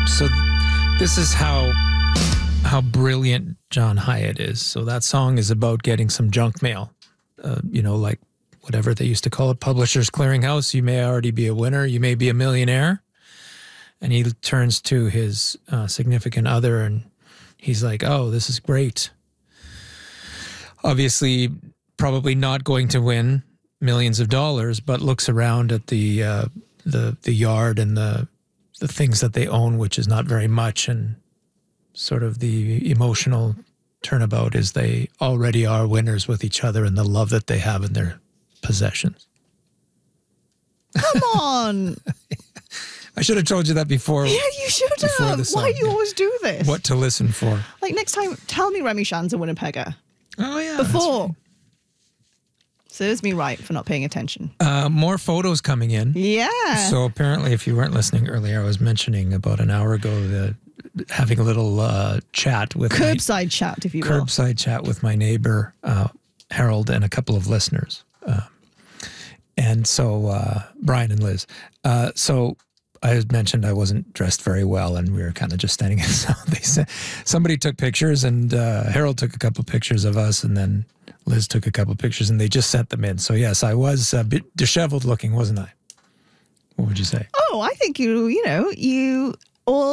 So this is how brilliant John Hyatt is. So that song is about getting some junk mail, like whatever they used to call it, Publishers Clearinghouse. You may already be a winner. You may be a millionaire. And he turns to his significant other and he's like, oh, this is great. Obviously, probably not going to win millions of dollars, but looks around at the yard and the things that they own, which is not very much, and sort of the emotional turnabout is they already are winners with each other and the love that they have in their possessions. Come on. I should have told you that before. Yeah, you should have. Why do you always do this? What to listen for. Like next time, tell me Remy Shan's a Winnipegger. Oh, yeah. Before. Serves me right for not paying attention. More photos coming in. Yeah. So apparently, if you weren't listening earlier, I was mentioning about an hour ago having a little chat with curbside chat, if you will. Curbside chat with my neighbor, Harold, and a couple of listeners. And so, Brian and Liz. So I had mentioned I wasn't dressed very well, and we were kind of just standing. So they said somebody took pictures, and Harold took a couple pictures of us, and then Liz took a couple pictures, and they just sent them in. So yes, I was a bit disheveled looking, wasn't I? What would you say? Oh, I think you all